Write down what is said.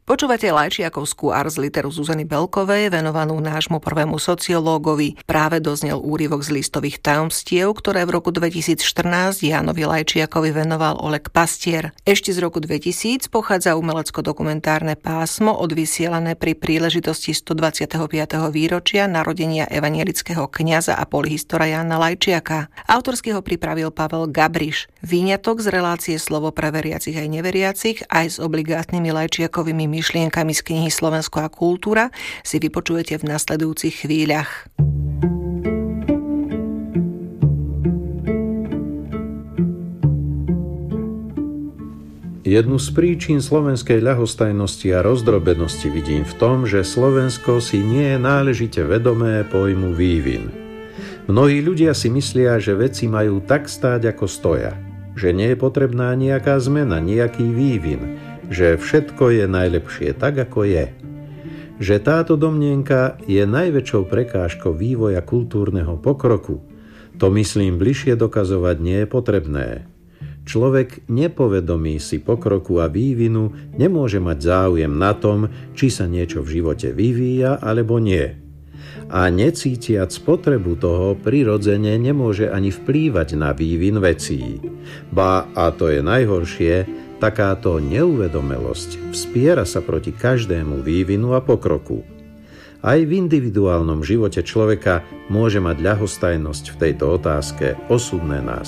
Počúvate Lajčiakovskú ars literu Zuzany Belkovej, venovanú nášmu prvému sociológovi. Práve doznel úryvok z listových tajomstiev, ktoré v roku 2014 Jánovi Lajčiakovi venoval Oleg Pastier. Ešte z roku 2000 pochádza umelecko-dokumentárne pásmo odvysielané pri príležitosti 125. výročia narodenia evangelického kňaza a polyhistora Jána Lajčiaka. Autorský ho pripravil Pavel Gabriš. Výňatok z relácie Slovo pre veriacich aj neveriacich aj s obligátnymi Lajčiakovými myšlienkami z knihy Slovensko a kultúra si vypočujete v nasledujúcich chvíľach. Jednu z príčin slovenskej ľahostajnosti a rozdrobenosti vidím v tom, že Slovensko si nie je náležite vedomé pojmu vývin. Mnohí ľudia si myslia, že veci majú tak stáť, ako stoja, že nie je potrebná nejaká zmena, nejaký vývin, že všetko je najlepšie tak, ako je. Že táto domnienka je najväčšou prekážkou vývoja kultúrneho pokroku, to myslím bližšie dokazovať nie je potrebné. Človek nepovedomí si pokroku a vývinu nemôže mať záujem na tom, či sa niečo v živote vyvíja alebo nie. A necítiac potrebu toho prirodzene nemôže ani vplývať na vývin vecí. Ba, a to je najhoršie, takáto neuvedomelosť vspiera sa proti každému vývinu a pokroku. Aj v individuálnom živote človeka môže mať ľahostajnosť v tejto otázke osudné následky.